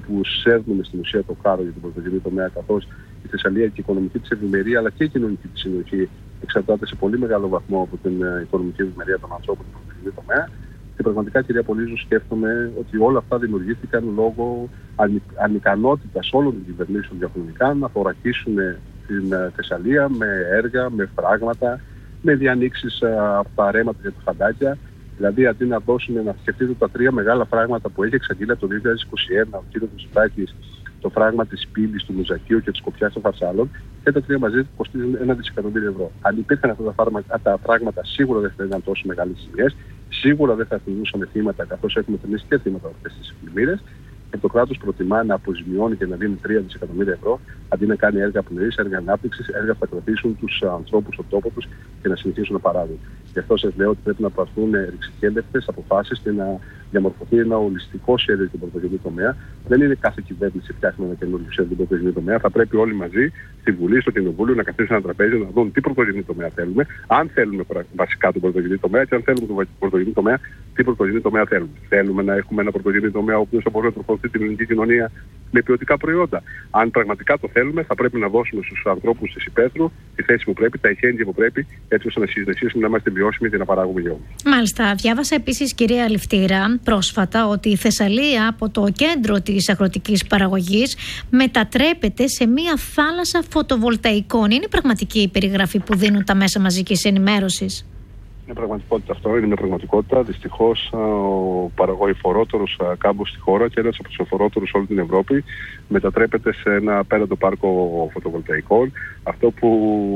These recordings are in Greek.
που σέρνουμε στην ουσία το χάρο για τον πρωτογενή τομέα, καθώς η Θεσσαλία και η οικονομική της ευημερία αλλά και η κοινωνική της συνοχή εξαρτάται σε πολύ μεγάλο βαθμό από την οικονομική ευημερία των ανθρώπων του πρωτογενή τομέα. Και πραγματικά, κυρία Πολύζου, σκέφτομαι ότι όλα αυτά δημιουργήθηκαν λόγω ανικανότητας όλων των κυβερνήσεων διαχρονικά να θωρακίσουν την Θεσσαλία με έργα, με φράγματα, με διανοίξεις από τα ρέματα και τα φαντάκια. Δηλαδή, αντί να δώσουν να σκεφτείτε τα τρία μεγάλα φράγματα που έχει εξαγγείλει από το 2021 ο κ. Μητσοτάκης, το φράγμα της Πύλης, του Μουζακίου και της Σκοπιάς των Φαρσάλων, και τα τρία μαζί κοστίζουν 1 δισεκατομμύριο ευρώ. Αν υπήρχαν αυτά τα φράγματα, σίγουρα δεν θα ήταν τόσο μεγάλες ζημιές, σίγουρα δεν θα θυμούσαμε θύματα, καθώς έχουμε θυμίσει και θύματα αυτές τις πλημμύρες. Και το κράτος προτιμά να αποζημιώνει και να δίνει 3 δισεκατομμύρια ευρώ, αντί να κάνει έργα πληρής, έργα ανάπτυξης, έργα που θα κρατήσουν τους ανθρώπους στον τόπο τους και να συνεχίσουν να παράγουν. Γι' αυτό σας λέω ότι πρέπει να πάρθουν ρηξικέλευτες αποφάσεις και να διαμορφωθεί ένα ολιστικό σχέδιο για τον πρωτογενή τομέα. Δεν είναι κάθε κυβέρνηση φτιάχνει ένα καινούργιο σχέδιο για τον πρωτογενή τομέα. Θα πρέπει όλοι μαζί, στη Βουλή, στο Κοινοβούλιο, να καθίσουν ένα τραπέζι, να δουν τι πρωτογενή τομέα θέλουμε, αν θέλουμε βασικά τον πρωτογενή τομέα και αν θέλουμε τον πρωτογενή τομέα, τι πρωτογενή τομέα θέλουμε. Θέλουμε να έχουμε ένα πρωτογενή τομέα ο οποίος θα μπορεί να τροφοδοτεί την ελληνική κοινωνία με ποιοτικά προϊόντα. Αν πραγματικά το θέλουμε, θα πρέπει να δώσουμε στους ανθρώπους της υπαίθρου τη θέση που πρέπει, τα εχέγγυα που πρέπει, έτσι ώστε να συνεχίσουμε να είμαστε βιώσιμοι και να παράγουμε γεώργους. Μάλιστα. Διάβασα επίσης, κυρία Ληφτήρα, πρόσφατα ότι η Θεσσαλία από το κέντρο της αγροτικής παραγωγής μετατρέπεται σε μία θάλασσα φωτοβολταϊκών. Είναι πραγματική η περιγραφή που δίνουν τα μέσα μαζικής ενημέρωσης? Είναι πραγματικότητα αυτό, είναι μια πραγματικότητα. Δυστυχώς ο παραγωγηφορότερος κάμπος στη χώρα και ένας από τους εφορότερους σε όλη την Ευρώπη μετατρέπεται σε ένα πέραντο πάρκο φωτοβολταϊκών. Αυτό που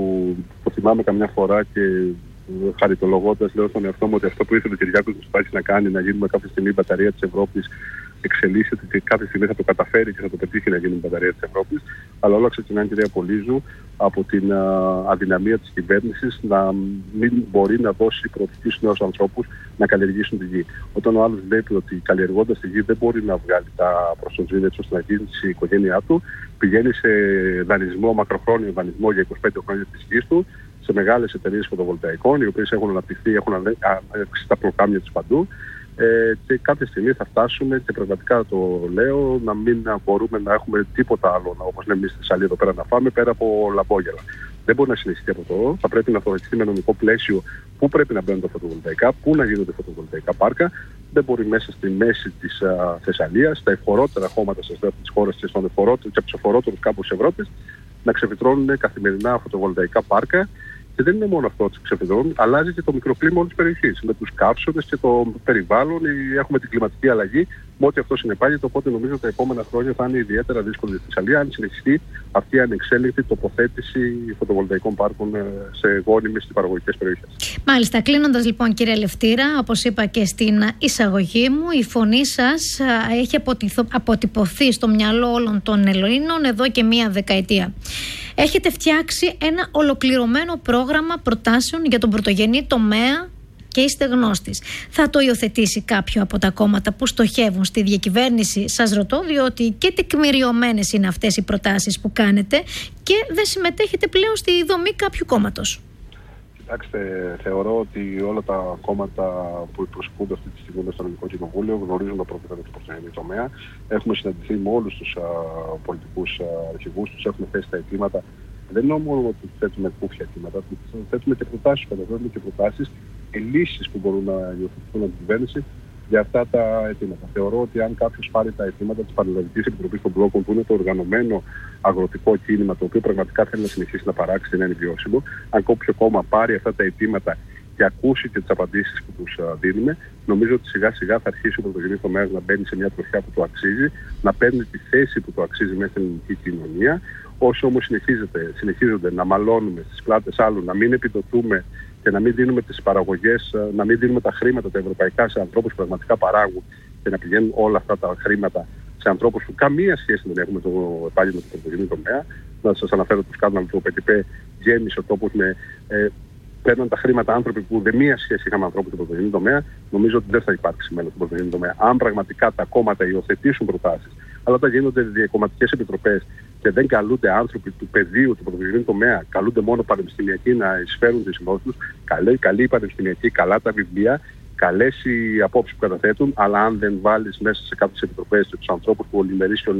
το θυμάμαι καμιά φορά και χαριτολογώντας λέω στον εαυτό μου ότι αυτό που ήθελε ο Κυριάκος Μητσοτάκης να κάνει, να γίνουμε κάποια στιγμή η μπαταρία της Ευρώπης, εξελίσσεται και κάποια στιγμή θα το καταφέρει και θα το πετύχει να γίνει η μπαταρία της Ευρώπης. Αλλά όλα ξεκινάνε, κυρία Πολύζου, από την αδυναμία της κυβέρνησης να μην μπορεί να δώσει προοπτική στους νέους ανθρώπους να καλλιεργήσουν τη γη. Όταν ο άλλος βλέπει ότι καλλιεργώντας τη γη δεν μπορεί να βγάλει τα προσοντζίδια έτσι ώστε να γίνει η οικογένειά του, πηγαίνει σε δανεισμό, μακροχρόνιο δανεισμό για 25 χρόνια της γης του, σε μεγάλες εταιρείες φωτοβολταϊκών, οι οποίες έχουν αναπτυχθεί, έχουν ανοίξει τα προκάμια τους παντού. Και κάποια στιγμή θα φτάσουμε, και πραγματικά το λέω, να μην μπορούμε να έχουμε τίποτα άλλο, όπως λέμε εμείς στη Θεσσαλία εδώ πέρα, να φάμε πέρα από λαμπόγελα. Δεν μπορεί να συνεχιστεί από αυτό. Θα πρέπει να θωρακιστεί με νομικό πλαίσιο πού πρέπει να μπαίνουν τα φωτοβολταϊκά, πού να γίνονται φωτοβολταϊκά πάρκα. Δεν μπορεί μέσα στη μέση της Θεσσαλίας, στα εφορότερα χώματα της χώρας και από τους εφορότερους κάμπους της Ευρώπης, να ξεφυτρώνουν καθημερινά φωτοβολταϊκά πάρκα. Και δεν είναι μόνο αυτό ότι ξεφυτρώνουν, αλλάζει και το μικροκλίμα όλης της περιοχής. Με τους καύσονες και το περιβάλλον, έχουμε την κλιματική αλλαγή, με ό,τι αυτό συνεπάγεται. Οπότε νομίζω ότι τα επόμενα χρόνια θα είναι ιδιαίτερα δύσκολη στη Θεσσαλία αν συνεχιστεί αυτή η ανεξέλεγκτη τοποθέτηση φωτοβολταϊκών πάρκων σε γόνιμες και παραγωγικές περιοχές. Μάλιστα. Κλείνοντας λοιπόν, κύριε Ληφτήρα, όπως είπα και στην εισαγωγή μου, η φωνή σας έχει αποτυπωθεί στο μυαλό όλων των Ελλήνων εδώ και μία δεκαετία. Έχετε φτιάξει ένα ολοκληρωμένο πρόγραμμα προτάσεων για τον πρωτογενή τομέα και είστε γνώστης. Θα το υιοθετήσει κάποιο από τα κόμματα που στοχεύουν στη διακυβέρνηση? Σας ρωτώ, διότι και τεκμηριωμένες είναι αυτές οι προτάσεις που κάνετε και δεν συμμετέχετε πλέον στη δομή κάποιου κόμματος. Κοιτάξτε, θεωρώ ότι όλα τα κόμματα που εκπροσωπούνται αυτή τη στιγμή στο Ελληνικό Κοινοβούλιο γνωρίζουν τα προβλήματα του πρωτογενή τομέα. Έχουμε συναντηθεί με όλους τους πολιτικούς αρχηγούς τους, έχουμε θέσει τα αιτήματα. Δεν είναι μόνο ότι θέτουμε κούφια αιτήματα, θέτουμε και προτάσεις, καταθέτουμε και προτάσεις και λύσεις που μπορούν να υιοθετηθούν από την κυβέρνηση για αυτά τα αιτήματα. Θεωρώ ότι αν κάποιος πάρει τα αιτήματα της Πανελλαδικής Επιτροπής των Μπλόκων, που είναι το οργανωμένο αγροτικό κίνημα, το οποίο πραγματικά θέλει να συνεχίσει να παράξει και να είναι βιώσιμο, αν κάποιο κόμμα πάρει αυτά τα αιτήματα και ακούσει και τις απαντήσεις που τους δίνουμε, νομίζω ότι σιγά σιγά θα αρχίσει ο πρωτογενής τομέας να μπαίνει σε μια τροχιά που του αξίζει, να παίρνει τη θέση που του αξίζει μέσα στην ελληνική κοινωνία. Όσο όμως συνεχίζονται να μαλώνουμε στις πλάτες άλλων, να μην επιδοτούμε και να μην δίνουμε τις παραγωγές, να μην δίνουμε τα χρήματα τα ευρωπαϊκά σε ανθρώπους που πραγματικά παράγουν και να πηγαίνουν όλα αυτά τα χρήματα σε ανθρώπους που καμία σχέση δεν έχουν με το επάγγελμα του πρωτογενή τομέα. Να σας αναφέρω το σκάνδαλο του ΠΕΤΙΠΕ, γέμισε ο τόπος με παίρνουν τα χρήματα άνθρωποι που δεν μία σχέση είχαν με ανθρώπους του πρωτογενή τομέα. Νομίζω ότι δεν θα υπάρξει μέλλον του πρωτογενή τομέα. Αν πραγματικά τα κόμματα υιοθετήσουν προτάσεις, αλλά όταν γίνονται διακομματικές επιτροπές και δεν καλούνται άνθρωποι του πεδίου, του πρωτογενή τομέα, καλούνται μόνο πανεπιστημιακοί να εισφέρουν τις γνώσεις τους, καλοί οι πανεπιστημιακοί, καλά τα βιβλία, καλές οι απόψεις που καταθέτουν, αλλά αν δεν βάλεις μέσα σε κάποιες επιτροπές τους ανθρώπους που ολημερείς